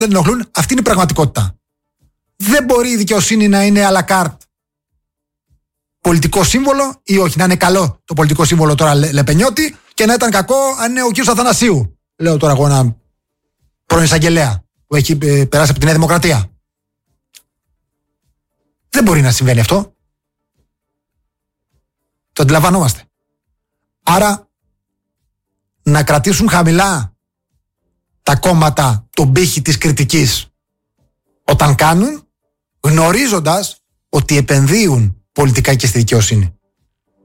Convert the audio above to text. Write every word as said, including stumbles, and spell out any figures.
δεν την ενοχλούν. Αυτή είναι η πραγματικότητα. Δεν μπορεί η δικαιοσύνη να είναι à la carte πολιτικό σύμβολο ή όχι. Να είναι καλό το πολιτικό σύμβολο τώρα Λεπενιώτη και να ήταν κακό αν είναι ο κ. Αθανασίου. Λέω τώρα εγώ ένα πρώην εισαγγελέα που έχει ε, περάσει από τη Νέα Δημοκρατία. Δεν μπορεί να συμβαίνει αυτό. Το αντιλαμβανόμαστε. Άρα να κρατήσουν χαμηλά τα κόμματα τον πύχη της κριτικής όταν κάνουν, γνωρίζοντας ότι επενδύουν πολιτικά και στη δικαιοσύνη.